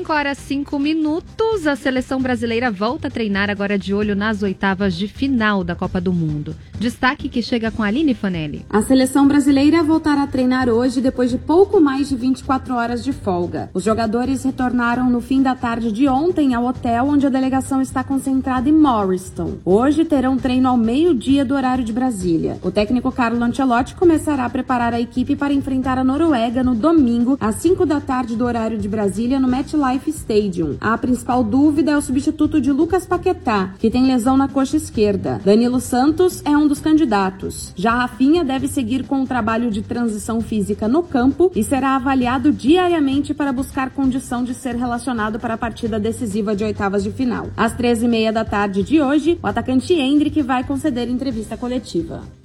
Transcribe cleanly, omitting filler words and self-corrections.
5h05. A seleção brasileira volta a treinar agora de olho nas oitavas de final da Copa do Mundo. Destaque que chega com a Aline Fanelli. A seleção brasileira voltará a treinar hoje depois de pouco mais de 24 horas de folga. Os jogadores retornaram no fim da tarde de ontem ao hotel onde a delegação está concentrada em Morriston. Hoje terão treino ao meio-dia do horário de Brasília. O técnico Carlo Ancelotti começará a preparar a equipe para enfrentar a Noruega no domingo, às 5 da tarde do horário de Brasília, no MetLife Stadium. A principal dúvida é o substituto de Lucas Paquetá, que tem lesão na coxa esquerda. Danilo Santos é um dos candidatos. Já Rafinha deve seguir com o trabalho de transição física no campo e será avaliado diariamente para buscar condição de ser relacionado para a partida decisiva de oitavas de final. Às 13h30 da tarde de hoje, o atacante Endrick vai conceder entrevista coletiva.